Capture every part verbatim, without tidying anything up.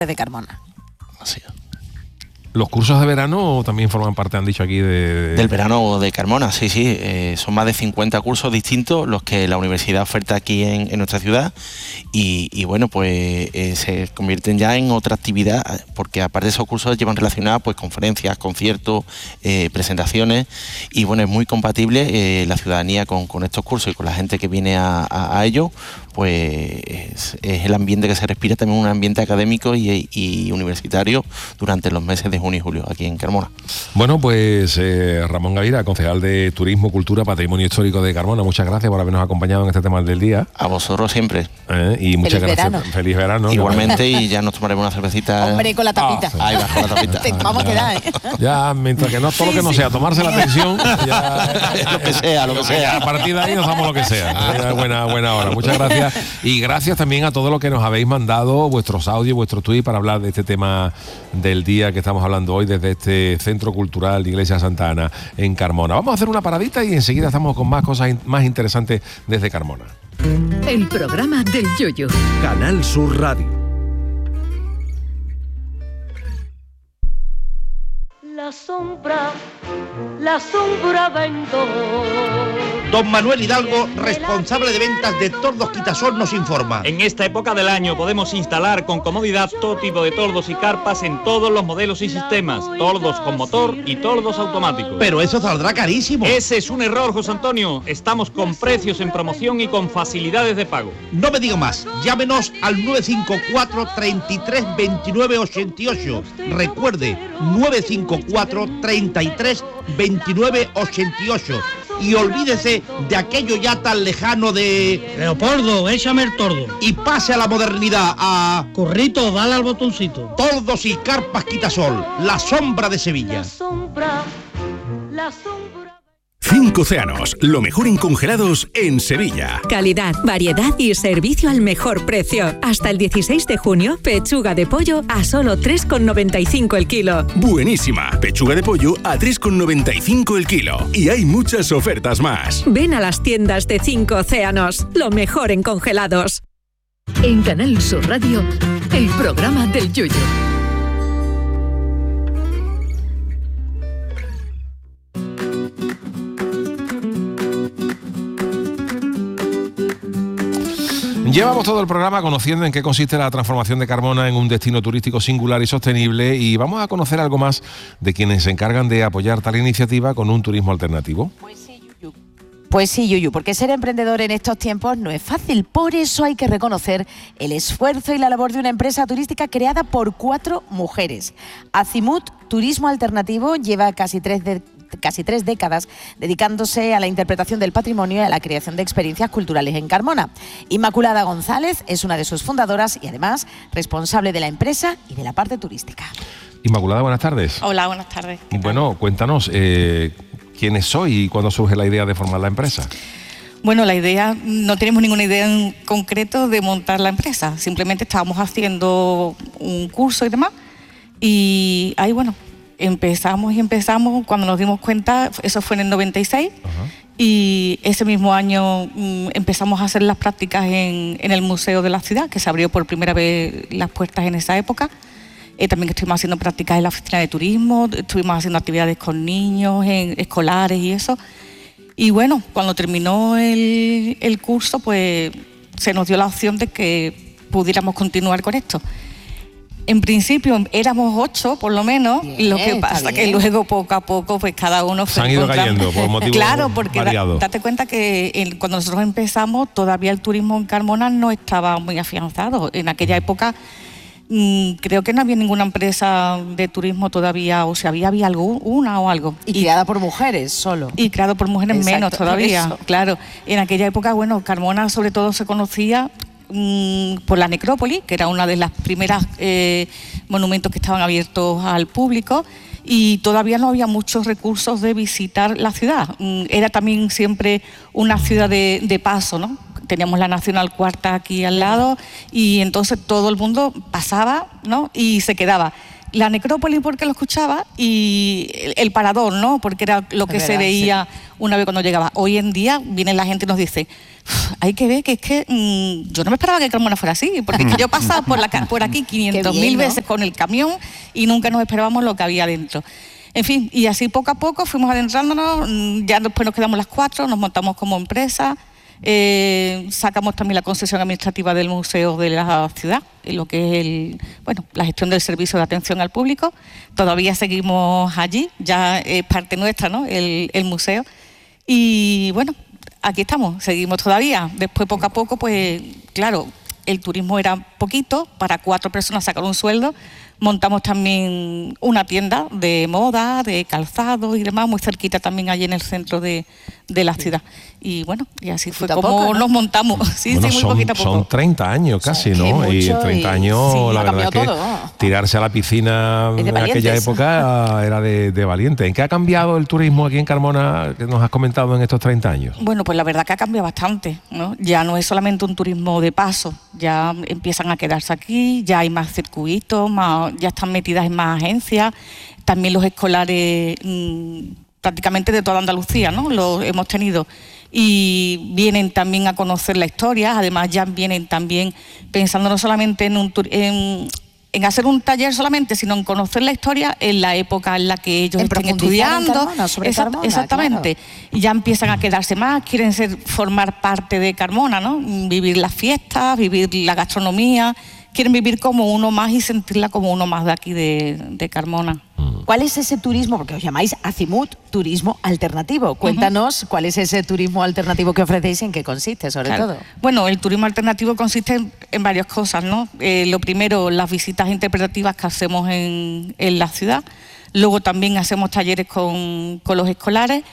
de Carmona. Así es. ¿Los cursos de verano también forman parte, han dicho aquí, de...? Del verano de Carmona, sí, sí. Eh, son más de cincuenta cursos distintos los que la universidad oferta aquí en, en nuestra ciudad y, y bueno, pues eh, se convierten ya en otra actividad, porque aparte de esos cursos llevan relacionadas pues conferencias, conciertos, eh, presentaciones y bueno, es muy compatible eh, la ciudadanía con, con estos cursos y con la gente que viene a, a, a ellos, pues es, es el ambiente que se respira, también un ambiente académico y, y universitario durante los meses de junio y julio aquí en Carmona. Bueno, pues eh, Ramón Gavira, concejal de Turismo, Cultura, Patrimonio Histórico de Carmona, muchas gracias por habernos acompañado en este tema del día. A vosotros siempre. Eh, y muchas Feliz gracias. verano. Feliz verano. Igualmente, y ya nos tomaremos una cervecita. Hombre, con la tapita. Ah, ahí va, con la tapita. Vamos a quedar, ¿eh? Ya, mientras que no todo lo que no sea tomarse la atención, ya, lo que sea, lo que sea. A partir de ahí nos damos lo que sea. Ya, buena, buena hora. Muchas gracias. Y gracias también a todos los que nos habéis mandado vuestros audios, vuestros tweets para hablar de este tema del día que estamos hablando hoy desde este Centro Cultural de Iglesia Santa Ana en Carmona. Vamos a hacer una paradita y enseguida estamos con más cosas más interesantes desde Carmona. El programa del Yoyo. Canal Sur Radio. La sombra, la sombra vendo. Don Manuel Hidalgo, responsable de ventas de Tordos Quitasol, nos informa. En esta época del año podemos instalar con comodidad todo tipo de tordos y carpas en todos los modelos y sistemas, tordos con motor y tordos automáticos. Pero eso saldrá carísimo. Ese es un error, José Antonio. Estamos con precios en promoción y con facilidades de pago. No me diga más, llámenos al nueve cinco cuatro, treinta y tres, veintinueve, ochenta y ocho. Recuerde, nueve cinco cuatro, treinta y tres, veintinueve, ochenta y ocho. Y olvídese de aquello ya tan lejano de... Leopoldo, échame el tordo. Y pase a la modernidad, a... Corrito, dale al botoncito. Tordos y carpas Quitasol, la sombra de Sevilla. La sombra, la sombra. Cinco Océanos, lo mejor en congelados en Sevilla. Calidad, variedad y servicio al mejor precio. Hasta el dieciséis de junio, pechuga de pollo a solo tres con noventa y cinco el kilo. Buenísima, pechuga de pollo a tres con noventa y cinco el kilo. Y hay muchas ofertas más. Ven a las tiendas de Cinco Océanos, lo mejor en congelados. En Canal Sur Radio, el programa del Yoyo. Llevamos todo el programa conociendo en qué consiste la transformación de Carmona en un destino turístico singular y sostenible, y vamos a conocer algo más de quienes se encargan de apoyar tal iniciativa con un turismo alternativo. Pues sí, Yuyu. Pues sí, Yuyu, porque ser emprendedor en estos tiempos no es fácil. Por eso hay que reconocer el esfuerzo y la labor de una empresa turística creada por cuatro mujeres. Azimut Turismo Alternativo lleva casi tres de casi tres décadas dedicándose a la interpretación del patrimonio y a la creación de experiencias culturales en Carmona. Inmaculada González es una de sus fundadoras y además responsable de la empresa y de la parte turística. Inmaculada, buenas tardes. Hola, buenas tardes. Bueno, cuéntanos, eh, ¿quiénes sois y cuándo surge la idea de formar la empresa? Bueno, la idea, no tenemos ninguna idea en concreto de montar la empresa, simplemente estábamos haciendo un curso y demás, y ahí, bueno, empezamos y empezamos, cuando nos dimos cuenta, eso fue en el noventa y seis, uh-huh. Y ese mismo año mm, empezamos a hacer las prácticas en, en el Museo de la Ciudad, que se abrió por primera vez las puertas en esa época. Eh, también estuvimos haciendo prácticas en la oficina de turismo, estuvimos haciendo actividades con niños, en escolares y eso. Y bueno, cuando terminó el, el curso, pues se nos dio la opción de que pudiéramos continuar con esto. En principio éramos ocho, por lo menos, bien, lo que pasa que luego poco a poco pues cada uno se han ido cayendo por motivos claro, porque variados. Da, date cuenta que el, cuando nosotros empezamos todavía el turismo en Carmona no estaba muy afianzado. En aquella época mmm, creo que no había ninguna empresa de turismo todavía, o sea, había, había algo, una o algo. Y, y creada por mujeres solo. Y creado por mujeres Exacto, menos todavía, claro. En aquella época, bueno, Carmona sobre todo se conocía por la necrópolis, que era una de las primeras eh, monumentos que estaban abiertos al público, y todavía no había muchos recursos de visitar la ciudad. Era también siempre una ciudad de, de paso, ¿no? Teníamos la Nacional Cuarta aquí al lado y entonces todo el mundo pasaba, ¿no? Y se quedaba. la necrópolis porque lo escuchaba y el, el parador, ¿no? Porque era lo que Es se verdad, veía sí. una vez cuando llegaba. Hoy en día viene la gente y nos dice, hay que ver que es que mmm, yo no me esperaba que Carmona fuera así, porque es que yo pasaba por, la, por aquí quinientas mil ¿no? veces con el camión y nunca nos esperábamos lo que había dentro. En fin, y así poco a poco fuimos adentrándonos, ya después nos quedamos las cuatro, nos montamos como empresa, eh, sacamos también la concesión administrativa del museo de la ciudad, lo que es el, bueno, la gestión del servicio de atención al público. Todavía seguimos allí, ya es parte nuestra, ¿no? el, el museo. Y bueno, aquí estamos, seguimos todavía. Después poco a poco, pues claro, el turismo era poquito, para cuatro personas sacar un sueldo. Montamos también una tienda de moda, de calzado y demás, muy cerquita también allí en el centro de, de la ciudad. Y bueno, y así fue como poco, ¿no? nos montamos. Sí, bueno, sí, muy son, poquito a poco. Son treinta años casi, o sea, ¿no? Y en treinta y... años, sí, la verdad que todo. tirarse a la piscina en aquella época era de, de valiente. ¿En qué ha cambiado el turismo aquí en Carmona, que nos has comentado en estos treinta años? Bueno, pues la verdad que ha cambiado bastante, ¿no? Ya no es solamente un turismo de paso, ya empiezan a quedarse aquí, ya hay más circuitos, más, ya están metidas en más agencias, también los escolares mmm, prácticamente de toda Andalucía, ¿no? Los hemos tenido y vienen también a conocer la historia, además ya vienen también pensando no solamente en, un, en, en hacer un taller solamente, sino en conocer la historia en la época en la que ellos en estén estudiando. Carmona, sobre Exact, Carmona, exactamente. Claro. Y ya empiezan a quedarse más, quieren ser, formar parte de Carmona, ¿no? Vivir las fiestas, vivir la gastronomía, quieren vivir como uno más y sentirla como uno más de aquí de, de Carmona. ¿Cuál es ese turismo? Porque os llamáis Azimut Turismo Alternativo. Cuéntanos uh-huh. cuál es ese turismo alternativo que ofrecéis y en qué consiste, sobre claro. todo. Bueno, el turismo alternativo consiste en, en varias cosas, ¿no? Eh, lo primero, las visitas interpretativas que hacemos en, en la ciudad. Luego también hacemos talleres con, con los escolares.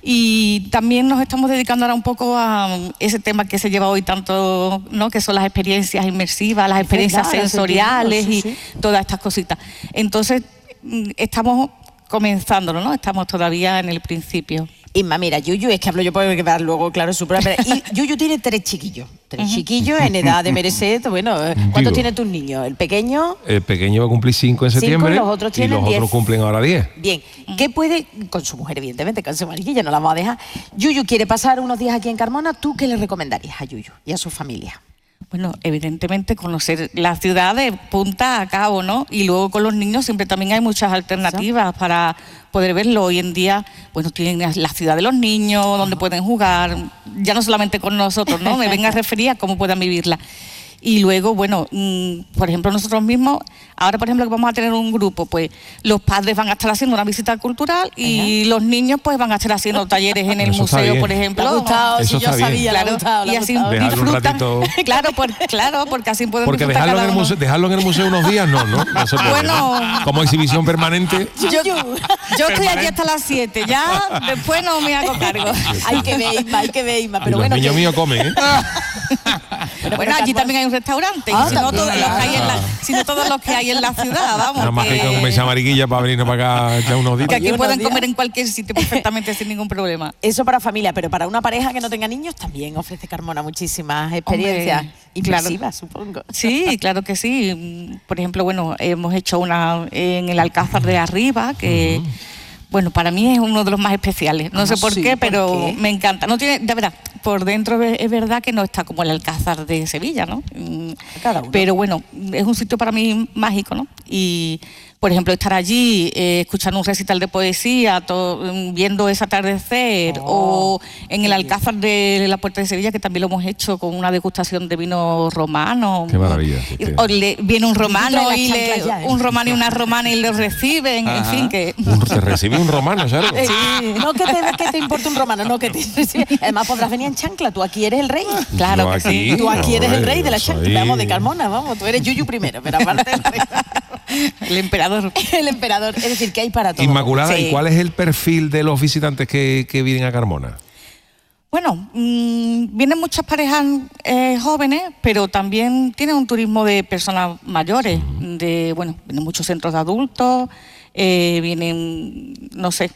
Y también nos estamos dedicando ahora un poco a ese tema que se lleva hoy tanto, ¿no? Que son las experiencias inmersivas, las experiencias verdad, sensoriales sí, y sí. todas estas cositas. Entonces, estamos comenzándolo, ¿no? Estamos todavía en el principio. Inma, mira, Yuyu, es que hablo yo porque quedar luego, claro, súper... Y Yuyu tiene tres chiquillos, tres uh-huh. chiquillos en edad de merecer, bueno, ¿cuántos tienen tus niños? ¿El pequeño? El pequeño va a cumplir cinco en septiembre cinco, los otros tienen y los diez. Otros cumplen ahora diez. Bien, ¿qué puede, con su mujer evidentemente, con su mariquilla, no la vamos a dejar? Yuyu quiere pasar unos días aquí en Carmona, ¿tú qué le recomendarías a Yuyu y a su familia? Bueno, evidentemente conocer la ciudad de punta a cabo, ¿no? Y luego con los niños siempre también hay muchas alternativas ¿sí? para poder verlo. Hoy en día, bueno, tienen la ciudad de los niños, donde pueden jugar, ya no solamente con nosotros, ¿no? Me venga a referir a cómo puedan vivirla. Y luego, bueno, mmm, por ejemplo, nosotros mismos, ahora por ejemplo que vamos a tener un grupo, pues los padres van a estar haciendo una visita cultural y uh-huh. los niños pues van a estar haciendo talleres en el Eso museo, por ejemplo. Le ha gustado, Eso si yo sabía, claro, le ha gustado, le y ha así gustado. disfrutan. Claro, por, claro, porque así pueden Porque disfrutar dejarlo cada en, el museo, dejarlo en el museo unos días, no, ¿no? no se puede, bueno, ¿no? Como exhibición permanente. Yo, yo estoy aquí hasta las siete, ya después no me hago cargo. Hay que ver, Inma, hay que ver, Inma. Pero y bueno, los niños que... míos comen, ¿eh? Pero bueno, allí también hay un restaurante, ah, y si no, todos los que hay en la, si no todos los que hay en la ciudad, vamos. Nada más que, que comer esa mariquilla para venirnos para acá ya unos días. Que aquí pueden comer en cualquier sitio perfectamente sin ningún problema. Eso para familia, pero para una pareja que no tenga niños también ofrece Carmona muchísimas experiencias inmersivas, supongo. Sí, claro que sí. Por ejemplo, bueno, hemos hecho una en el Alcázar de Arriba, que... Uh-huh. Bueno, para mí es uno de los más especiales. No sé por sí, qué, pero ¿por qué? Me encanta. No tiene, de verdad, por dentro es verdad que no está como el Alcázar de Sevilla, ¿no? Cada uno. Pero bueno, es un sitio para mí mágico, ¿no? Y, por ejemplo, estar allí, eh, escuchando un recital de poesía, to, viendo ese atardecer, oh, o en el Alcázar de la Puerta de Sevilla, que también lo hemos hecho con una degustación de vino romano. Qué maravilla. Y, o le, viene un romano y le, ya, ¿eh? un romano y una romana y lo reciben, ajá. En fin, que... Te recibe un romano, ¿sabes? Sí. No que te, que te importe un romano, no que te... Sí. Además podrás venir en chancla, tú aquí eres el rey. Claro yo que aquí, sí. Tú aquí eres no, el rey de la soy... chancla, vamos, de Carmona, vamos, tú eres Yuyu primero, pero aparte el rey. El emperador. El emperador, es decir, que hay para todo. Inmaculada, sí. ¿Y cuál es el perfil de los visitantes que, que vienen a Carmona? Bueno, mmm, vienen muchas parejas eh, jóvenes, pero también tienen un turismo de personas mayores, uh-huh. de, bueno, vienen muchos centros de adultos, eh, vienen, no sé,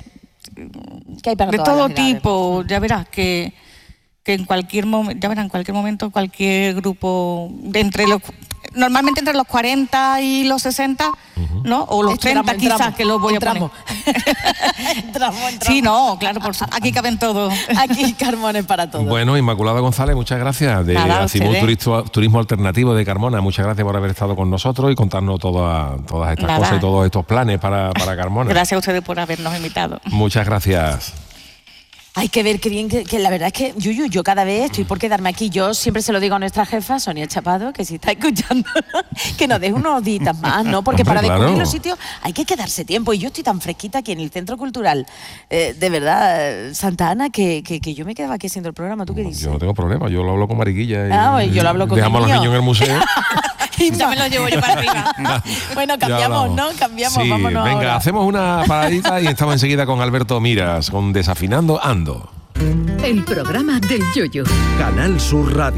que hay para de todo tipo, edades. Ya verás que, que en cualquier momento, ya verán, en cualquier momento, cualquier grupo, de entre los, normalmente entre los cuarenta y los sesenta, uh-huh. ¿no? O los entramos, treinta quizás, entramos, que los voy entramos. a poner. entramos, entramos. Sí, no, claro, por su... aquí caben todos. Aquí Carmona es para todos. Bueno, Inmaculada González, muchas gracias, de Acimut Turismo, Turismo Alternativo de Carmona. Muchas gracias por haber estado con nosotros y contarnos toda, todas estas Nada. cosas y todos estos planes para, para Carmona. Gracias a ustedes por habernos invitado. Muchas gracias. Hay que ver qué bien, que, que la verdad es que, Yuyu, yo cada vez estoy por quedarme aquí. Yo siempre se lo digo a nuestra jefa, Sonia Chapado, que si está escuchando, que nos deje unos días más, ¿no? Porque Hombre, para claro. descubrir los sitios hay que quedarse tiempo. Y yo estoy tan fresquita aquí en el Centro Cultural, eh, de verdad, Santa Ana, que, que, que yo me quedo aquí haciendo el programa. ¿Tú qué dices? Yo no tengo problema, yo lo hablo con Mariquilla. Y, ah, pues yo lo hablo con dejamos a los niños en el museo. Y ya me lo llevo yo para arriba. Bueno, cambiamos, ¿no? Cambiamos, sí, vámonos venga, ahora. hacemos una paradita y estamos enseguida con Alberto Miras, con Desafinando Ando. El programa del Yoyo. Canal Sur Radio.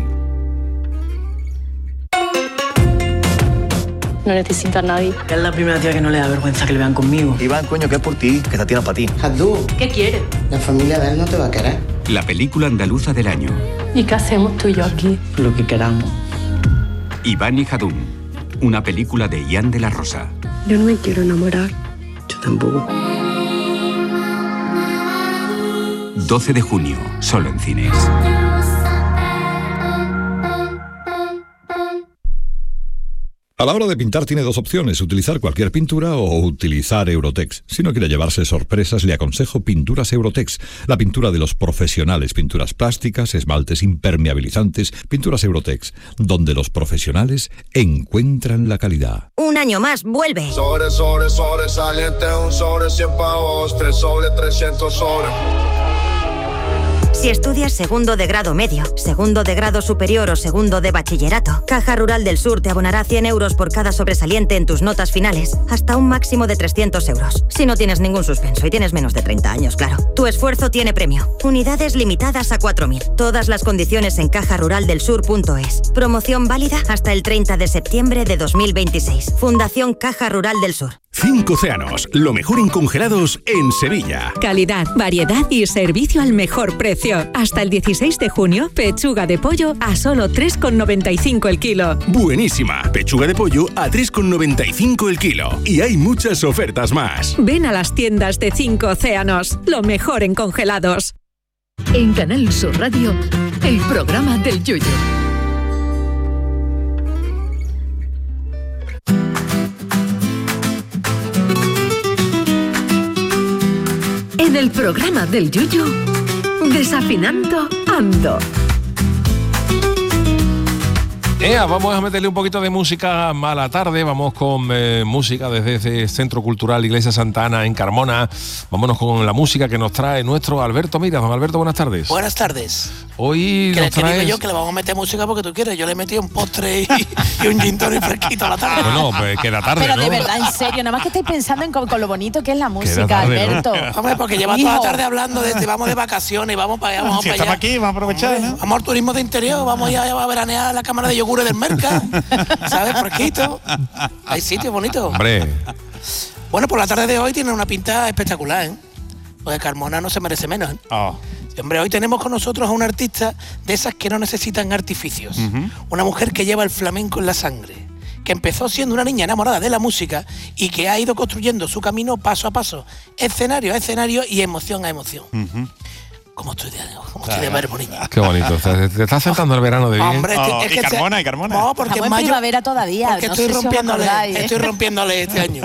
No necesito a nadie. Es la primera tía que no le da vergüenza que le vean conmigo. Iván, coño, que es por ti, que esta tía no para ti. Jadú, ¿Qué quieres? la familia de él no te va a querer. La película andaluza del año. ¿Y qué hacemos tú y yo aquí? Lo que queramos. Iván y Jadún, una película de Ian de la Rosa. Yo no me quiero enamorar. Yo tampoco. doce de junio, solo en cines. A la hora de pintar tiene dos opciones, utilizar cualquier pintura o utilizar Eurotex. Si no quiere llevarse sorpresas, le aconsejo Pinturas Eurotex, la pintura de los profesionales, pinturas plásticas, esmaltes impermeabilizantes, Pinturas Eurotex, donde los profesionales encuentran la calidad. Un año más, vuelve. Sobre, sobre, sobresaliente, un sobre cien pavos, tres sobre trescientos sobre. Si estudias segundo de grado medio, segundo de grado superior o segundo de bachillerato, Caja Rural del Sur te abonará cien euros por cada sobresaliente en tus notas finales, hasta un máximo de trescientos euros. Si no tienes ningún suspenso y tienes menos de treinta años, claro. Tu esfuerzo tiene premio. Unidades limitadas a cuatro mil. Todas las condiciones en caja rural del sur punto es. Promoción válida hasta el treinta de septiembre de dos mil veintiséis. Fundación Caja Rural del Sur. Cinco Océanos, lo mejor en congelados en Sevilla. Calidad, variedad y servicio al mejor precio. Hasta el dieciséis de junio, pechuga de pollo a solo tres con noventa y cinco el kilo. Buenísima, pechuga de pollo a tres con noventa y cinco el kilo. Y hay muchas ofertas más. Ven a las tiendas de Cinco Océanos, lo mejor en congelados. En Canal Sur Radio, el programa del Yoyo. En el programa del Yoyo, Desafinando Ando. Ea, vamos a meterle un poquito de música a la tarde. Vamos con eh, música desde ese Centro Cultural Iglesia Santa Ana en Carmona. Vámonos con la música que nos trae nuestro Alberto Miras. Don Alberto, buenas tardes. Buenas tardes. Hoy que nos le traes... digo yo que le vamos a meter música porque tú quieres. Yo le he metido un postre y, y un gin tonic fresquito a la tarde. Bueno, pues queda tarde, Pero ¿no? de verdad, en serio, nada más que estáis pensando en con, con lo bonito que es la música, tarde, Alberto. ¿no? Hombre, porque lleva Hijo. toda la tarde hablando de, de vamos de vacaciones, vamos para allá, vamos si para allá. estamos aquí, vamos a aprovechar, ¿no? Vamos al turismo de interior, vamos ya a veranear a la cámara de yogures del Merca, ¿sabes? Fresquito. Hay sitios bonitos. Hombre. Bueno, por la tarde de hoy tiene una pinta espectacular, ¿eh? Porque Carmona no se merece menos, ¿eh? Oh. Sí, hombre, hoy tenemos con nosotros a una artista de esas que no necesitan artificios. Uh-huh. Una mujer que lleva el flamenco en la sangre, que empezó siendo una niña enamorada de la música y que ha ido construyendo su camino paso a paso, escenario a escenario y emoción a emoción. Uh-huh. ¿Cómo estoy de, cómo estoy de verbo, niña? Qué bonito. O sea, te estás sentando el verano de bien. Hombre, es que, Oh, es y que Carmona, este- y Carmona. No, porque Estamos en en mayo... primavera todavía. Porque no estoy sé si os rompiéndole, acordáis, ¿eh? estoy rompiéndole este año.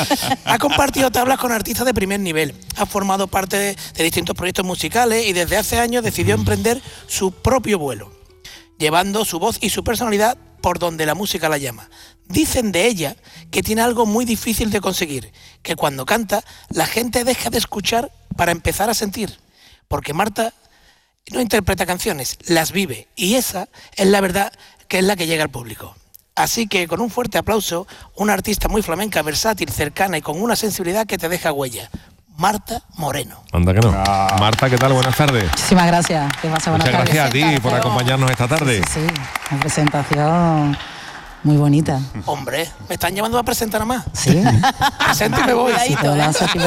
Ha compartido tablas con artistas de primer nivel. Ha formado parte de, de distintos proyectos musicales y desde hace años decidió emprender su propio vuelo, llevando su voz y su personalidad por donde la música la llama. Dicen de ella que tiene algo muy difícil de conseguir, que cuando canta la gente deja de escuchar para empezar a sentir, porque Marta no interpreta canciones, las vive, y esa es la verdad, que es la que llega al público. Así que con un fuerte aplauso, una artista muy flamenca, versátil, cercana y con una sensibilidad que te deja huella, Marta Moreno. Anda que no. Marta, ¿qué tal? Buenas tardes. Muchísimas gracias. ¿Qué pasa? Buenas Muchas tardes. gracias a ti por acompañarnos esta tarde. Sí, sí, una presentación muy bonita. Hombre, ¿me están llamando a presentar a más? Sí. Presento y me voy. Hola, Sofía.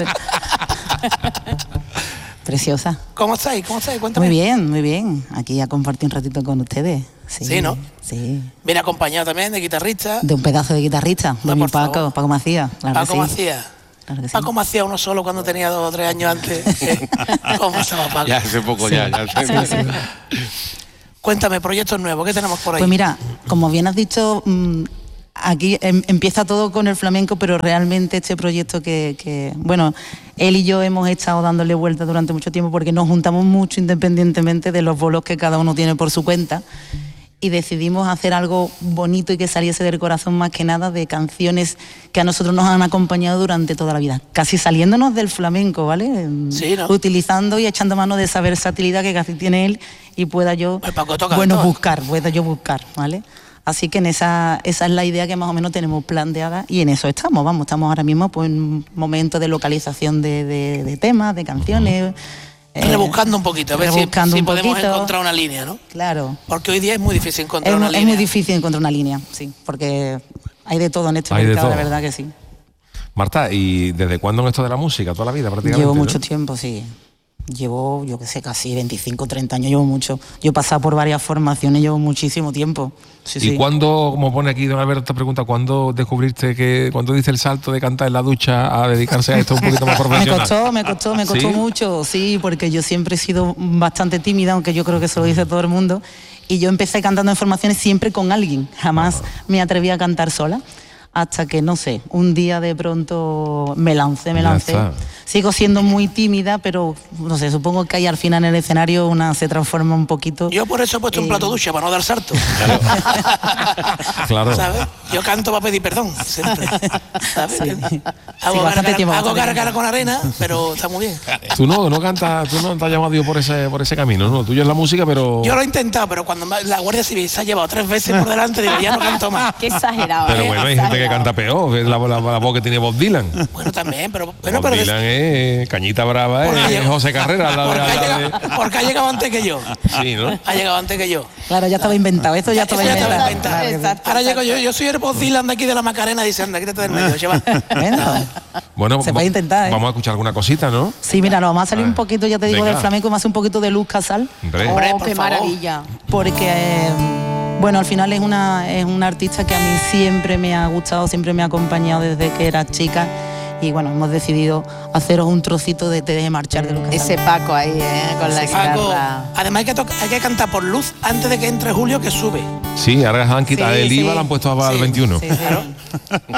Preciosa. ¿Cómo estáis? ¿Cómo estáis? Cuéntame. Muy bien, muy bien. Aquí a compartir un ratito con ustedes. Sí, sí, ¿no? Sí. Viene acompañado también de guitarrista. De un pedazo de guitarrista, de mi Paco, Paco Macías. Claro Paco que sí. Macías. Claro que sí. Paco Macías uno solo cuando tenía dos o tres años antes. ¿Cómo estaba Paco? Ya hace poco, sí. ya, ya hace poco. Sí, sí. Cuéntame, proyectos nuevos, ¿qué tenemos por ahí? Pues mira, como bien has dicho, aquí em, empieza todo con el flamenco, pero realmente este proyecto que, que, bueno, él y yo hemos estado dándole vueltas durante mucho tiempo porque nos juntamos mucho independientemente de los bolos que cada uno tiene por su cuenta y decidimos hacer algo bonito y que saliese del corazón más que nada de canciones que a nosotros nos han acompañado durante toda la vida, casi saliéndonos del flamenco, ¿vale? Sí, ¿no? Utilizando y echando mano de esa versatilidad que casi tiene él y pueda yo, pues Paco toca bueno, todo. buscar, pueda yo buscar, ¿vale? Así que en esa, esa es la idea que más o menos tenemos planteada y en eso estamos, vamos, estamos ahora mismo pues, en un momento de localización de, de, de temas, de canciones. Eh, rebuscando un poquito, a ver si, si podemos poquito. encontrar una línea, ¿no? Claro. Porque hoy día es muy difícil encontrar es, una es línea. muy difícil encontrar una línea, sí, porque hay de todo en este Hay mercado, la verdad que sí. Marta, ¿y desde cuándo en esto de la música? ¿Toda la vida prácticamente? Llevo ¿no? mucho tiempo, sí. Llevo, yo qué sé, casi veinticinco, treinta años, llevo mucho. Yo he pasado por varias formaciones, llevo muchísimo tiempo. Sí, ¿Y sí. cuándo, como pone aquí don Alberto, te pregunta, ¿cuándo descubriste que, cuándo dice el salto de cantar en la ducha a dedicarse a esto un poquito más Me profesional? costó, me costó, me costó ¿Sí? mucho, sí, porque yo siempre he sido bastante tímida, aunque yo creo que eso lo dice todo el mundo. Y yo empecé cantando en formaciones siempre con alguien, jamás me atreví a cantar sola. Hasta que, no sé, un día de pronto me lancé, me Ya lancé. está. Sigo siendo muy tímida, pero, no sé, supongo que ahí al final en el escenario una se transforma un poquito. Yo por eso he puesto Eh, un plato ducha, para no dar salto. Claro. ¿Sabes? Yo canto para pedir perdón, siempre. ¿Sabes? Sí. Hago, Sí, bastante gargara, tiempo, hago bastante gargara tiempo. con arena, pero está muy bien. Tú no, no cantas, tú no te has llamado Dios por ese, por ese camino, ¿no? Tuyo es la música, pero... Yo lo he intentado, pero cuando me- la Guardia Civil se ha llevado tres veces por delante, digo, ya no canto más. Qué exagerado. Pero ¿eh? bueno, hay gente que Exagerado. canta peor, que es la, la- la voz que tiene Bob Dylan. Bueno, también, pero... Bueno, Bob pero Dylan es Cañita Brava, Porque ha es llegado- José Carrera, al lado de- porque, ha al lado de- llegado, porque ha llegado antes que yo. Sí, ¿no? Ha llegado antes que yo. Claro, ya estaba inventado, esto ya estaba Eso ya estaba inventado. inventado. Claro que sí. Exacto, Ahora llego exacto. yo, yo soy el Bob Dylan de aquí de la Macarena, dice, anda, quítate del medio, lleva. Bueno, Bueno, Se va- puede intentar, ¿eh? vamos a escuchar alguna cosita, ¿no? sí, mira, nos vamos a salir Ah, un poquito, ya te digo, venga. del flamenco, más un poquito de Luz Casal. Hombre. Hombre, Oh, por qué favor. maravilla. Porque, eh, bueno, al final es una, es una artista que a mí siempre me ha gustado, siempre me ha acompañado desde que era chica. Y bueno, hemos decidido haceros un trocito de Te deje marchar de Luz Casal. Ese Paco ahí, ¿eh? Con la Paco, guitarra. además hay que, toca- hay que cantar por luz antes de que entre Julio, que sube. Sí, ahora han quitado Sí, el I V A, sí. le han puesto al Sí, veintiuno. Sí, sí.